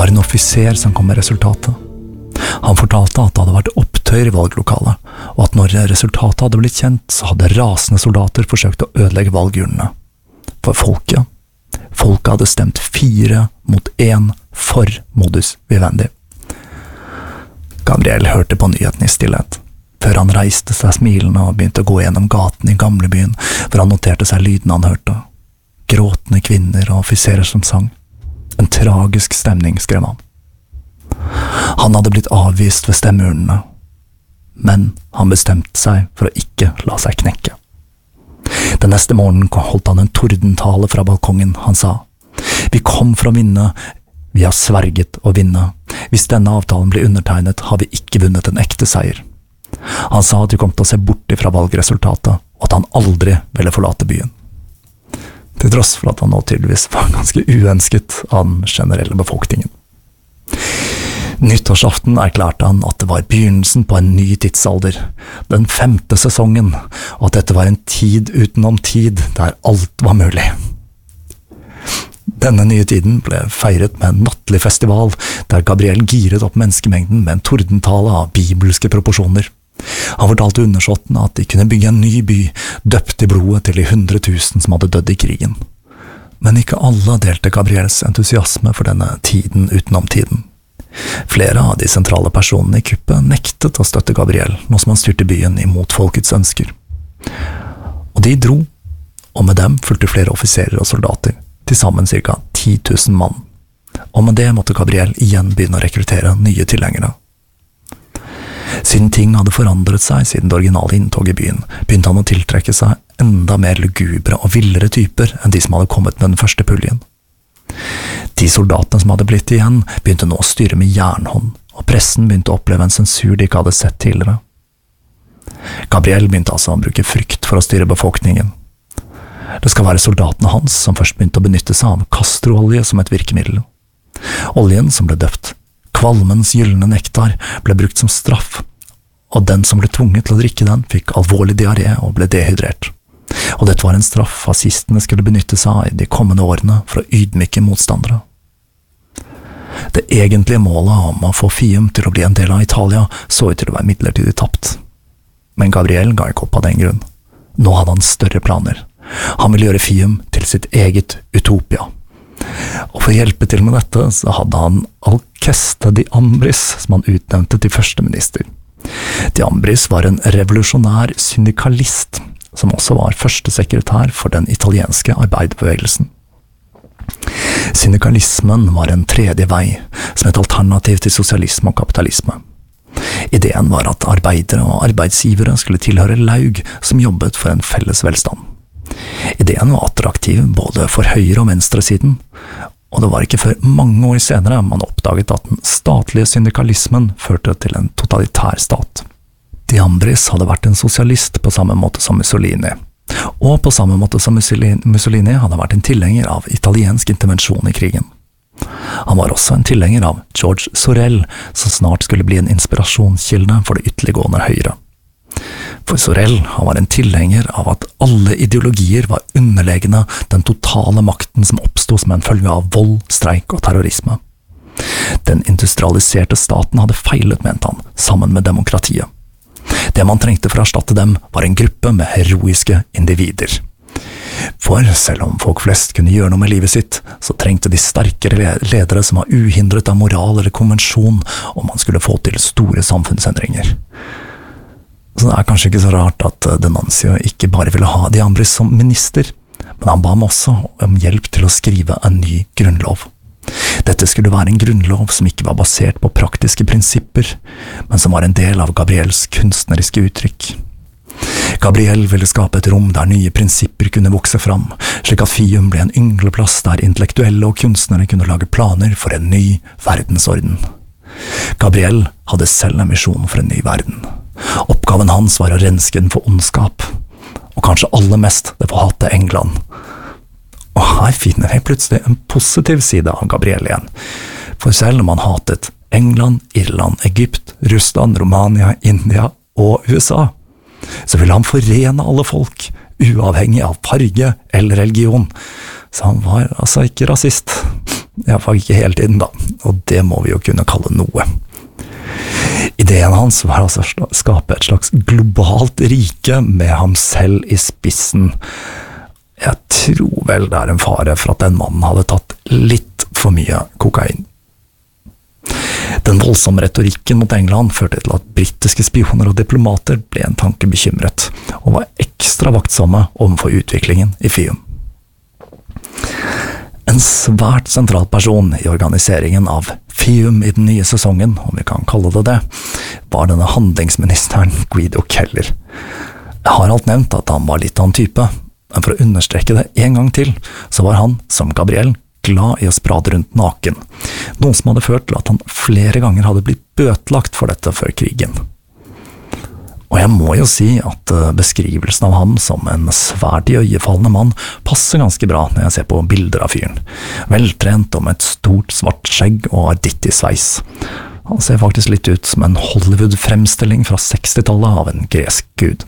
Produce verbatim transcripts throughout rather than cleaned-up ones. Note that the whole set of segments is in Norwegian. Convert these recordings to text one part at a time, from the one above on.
var en offiser som kom med resultatet. Han fortalte at det hadde vært opptøyer i valglokalet, og at når resultatet hadde blitt kjent, så hadde rasende soldater forsøkt å ødelegge valgurnene. For folket, folket hadde stemt fire mot én for modus vivendi. Gabriel hørte på nyheten i stillhet, før han reiste seg smilende og begynte å gå gjennom gaten i gamlebyen, hvor han noterte seg lyden han hørte. Gråtende kvinner og offiserer som sang. En tragisk stemning, skrev han. Han hadde blitt avvist ved stemmeurnene, men han bestemte seg for å ikke la seg knekke. Den neste morgenen holdt han en tordentale fra balkongen. Han sa, «Vi kom for å vinne, vi har sverget å vinne. Hvis denne avtalen blir undertegnet, har vi ikke vunnet en ekte seier.» Han sa at vi kom til å se bort ifra valgresultatet, og at han aldri ville forlate byen. Til tross for at han nå tydeligvis var ganske uønsket av den generelle befolkningen. Nyttårsaften erklærte han at det var begynnelsen på en ny tidsalder, den femte sesongen, og at dette var en tid utenom tid der alt var mulig. Denne nye tiden ble feiret med en nattlig festival, der Gabriel giret opp menneskemengden med en tordentale av bibelske proporsjoner. Han fortalte undersåttene at de kunne bygge en ny by, døpt i blodet til de hundre tusen som hadde dødd i krigen. Men ikke alle delte Gabriels entusiasme for denne tiden utenom tiden. Flere av de sentrale personene i kuppet nektet å støtte Gabriel, nå som han styrte byen imot folkets ønsker. Og de dro, og med dem fulgte flere offiserer og soldater, til sammen cirka ti tusen mann. Og med det måtte Gabriel igjen begynne å rekruttere nye tilhengere. Siden ting hadde forandret seg siden det originale inntoget i byen, begynte han å tiltrekke seg enda mer lugubre og villere typer enn de som hadde kommet med den første puljen. De soldatene som hadde blitt igjen, begynte nå å styre med jernhånd, og pressen begynte å oppleve en sensur de ikke hadde sett tidligere. Gabriel begynte altså å bruke frykt for å styre befolkningen. Det skal være soldatene hans som først begynte å benytte seg av kastroolje som et virkemiddel. Oljen som ble døpt Kvalmens gyllene nektar ble brukt som straff, og den som ble tvunget til å drikke den fikk alvorlig diaré og ble dehydrert. Og dette var en straff fascistene skulle benytte seg av i de kommende årene for å ydmyke motstandere. Det egentlige målet om å få Fium til å bli en del av Italia så ut til å være midlertidig tapt. Men Gabriel ga ikke opp av den grunn. Nå hadde han større planer. Han ville gjøre Fium til sitt eget utopia. Og for å hjelpe til med dette så hadde han Alceste de Ambris som han utnevnte til førsteminister. De Ambris var en revolusjonær syndikalist som også var førstesekretær for den italienske arbeiderbevegelsen. Syndikalismen var en tredje vei, som et alternativ til sosialisme og kapitalisme. Ideen var at arbeidere og arbeidsgivere skulle tilhøre laug som jobbet for en felles velstand. Ideen var attraktiv både for høyre- og venstresiden, og det var ikke før mange år senere man oppdaget at den statlige syndikalismen førte til en totalitær stat. De Ambris hadde vært en sosialist på samme måte som Mussolini, og på samme måte som Mussolini hadde vært en tilhenger av italiensk intervensjon i krigen. Han var også en tilhenger av George Sorel, som snart skulle bli en inspirasjonskilde for det ytterliggående høyre. For Sorel han var en tilhenger av at alle ideologier var underlegne den totale makten som oppstod som en følge av vold, streik og terrorisme. Den industrialiserte staten hadde feilet, mente han, sammen med demokratiet. Det man trengte for å erstatte dem var en gruppe med heroiske individer. For selv om folk flest kunne gjøre noe med livet sitt, så trengte de sterkere ledere som var uhindret av moral eller konvensjon om man skulle få til store samfunnsendringer. Så det er kanskje ikke så rart at D'Annunzio ikke bare ville ha de Ambris som minister, men han ba ham også om hjelp til å skrive en ny grunnlov. Dette skulle være en grunnlov som ikke var basert på praktiske prinsipper, men som var en del av Gabriels kunstneriske uttrykk. Gabriel ville skape et rom der nye prinsipper kunne vokse fram, slik at Fium ble en yngleplass der intellektuelle og kunstnere kunne lage planer for en ny verdensorden. Gabriel hadde selv en visjon for en ny verden. Oppgaven hans var å renske den for ondskap, og kanskje aller mest det for hatet England. Og her finner vi plutselig en positiv side av Gabriel igjen, for selv om han hatet England, Irland, Egypt, Russland, Romania, India og U S A, så ville han forene alle folk, uavhengig av farge eller religion. Så han var altså ikke rasist. i hvert fall ikke hele tiden da, og det må vi jo kunne kalle noe. Ideen hans var altså å skape et slags globalt rike med ham selv i spissen. Jeg tror vel det er en fare for at den mannen hadde tatt litt for mye kokain. Den voldsomme retorikken mot England førte til at britiske spioner og diplomater ble en tanke bekymret, og var ekstra vaktsomme overfor utviklingen i Fium. En svært sentral person i organiseringen av Fium i den nye sesongen, om vi kan kalle det det, var denne handlingsministeren Guido Keller. Jeg har alt nevnt at han var litt av en type, men for å understreke det en gang til, så var han, som Gabriel, glad i å sprade rundt naken, noe som hadde ført til at han flere ganger hadde blitt bøtelagt for dette før krigen. Og jeg må jo si at beskrivelsen av ham som en svært iøynefallende mann passer ganske bra når jeg ser på bilder av fyren. Veltrent og med et stort svart skjegg og arditt i sveis. Han ser faktisk litt ut som en Hollywood-fremstilling fra sekstitallet av en gresk gud.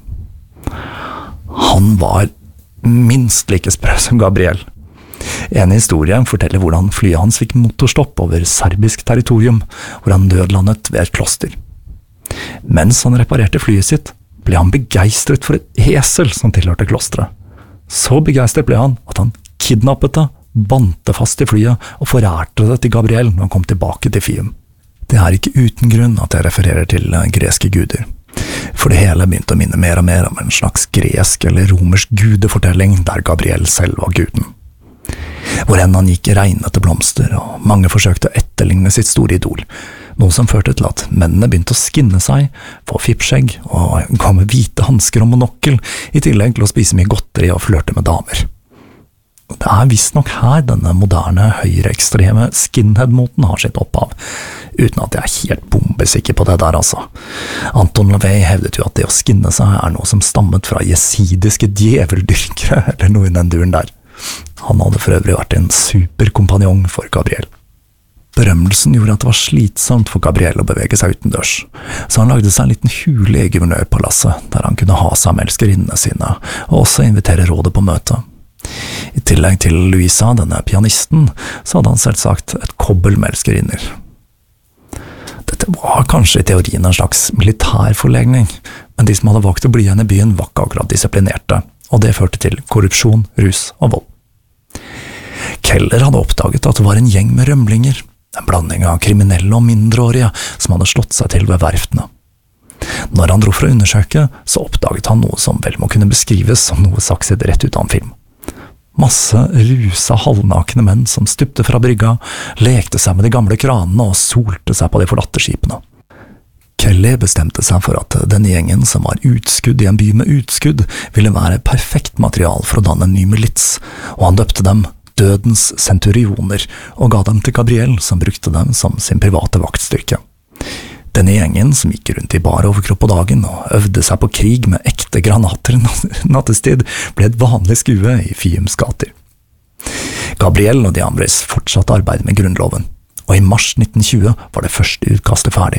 Han var minst like sprø som Gabriel. En historie forteller hvordan flyet hans fikk motorstopp over serbisk territorium, hvor han nødlandet ved et kloster. Mens han reparerte flyet sitt, ble han begeistret for et esel som tilhørte klosteret. Så begeistret ble han at han kidnappet det, bandt det fast i flyet og forærte det til Gabriel når han kom tilbake til Fium. Det er ikke uten grunn at jeg refererer til greske guder, for det hele begynte å minne mer og mer om en slags gresk eller romersk gudefortelling der Gabriel selv var guden. Hvor enn han gikk regnet til blomster, og mange forsøkte å etterligne sitt store idol, noe som førte til at mennene begynte å skinne seg, få fippskjegg og gå med hvite hansker og monokkel, i tillegg til å spise mye godteri og flørte med damer. Det er visst nok her denne moderne, høyreekstreme skinhead-moten har sitt opphav, uten at jeg er helt bombesikker på det der altså. Anton LaVey hevdet jo at det å skinne seg er noe som stammet fra jesidiske djeveldyrkere, eller noe i den duren der. Han hadde for øvrig vært en superkompanjong for Gabriel. Berømmelsen gjorde at det var slitsomt for Gabriel å bevege seg utendørs, så han lagde seg en liten hule i guvernørpalasset, der han kunne ha seg med elskerinnene sine, og også invitere rådet på møte. I tillegg til Louisa, denne pianisten, så hadde han selvsagt et kobbel med elskerinner. Dette var kanskje i teorien en slags militærforlegning, men de som hadde valgt å bli igjen i byen var ikke akkurat disiplinerte, og det førte til korrupsjon, rus og vold. Keller hadde oppdaget at det var en gjeng med rømlinger, en blanding av kriminelle og mindreårige som hadde slått seg til ved verftene. Når han dro for å undersøke, så oppdaget han noe som vel må kunne beskrives som noe sakset rett ut av en film. Masse rusa halvnakne menn som stupte fra brygga, lekte seg med de gamle kranene og solte seg på de forlatte skipene. Kelly bestemte seg for at denne gjengen som var utskudd i en by med utskudd, ville være perfekt material for å danne en ny milits, og han døpte dem Dødens centurioner, og ga dem til Gabriel, som brukte dem som sin private vaktstyrke. Denne gjengen, som gikk rundt i bar overkropp på dagen og øvde seg på krig med ekte granater nattestid, ble et vanlig skue i Fiums gater. Gabriel og de andres fortsatte arbeid med grunnloven, og i mars nitten tjue var det første utkastet ferdig.